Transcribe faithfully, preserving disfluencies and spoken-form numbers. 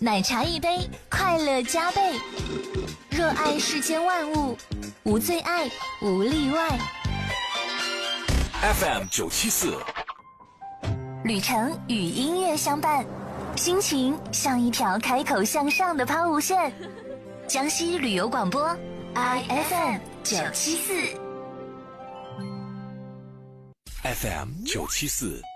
奶茶一杯，快乐加倍。热爱世间万物，无最爱，无例外。 F M 九七四， 旅程与音乐相伴，心情像一条开口向上的抛物线。江西旅游广播 I F M 九七四 ，F M 九七四。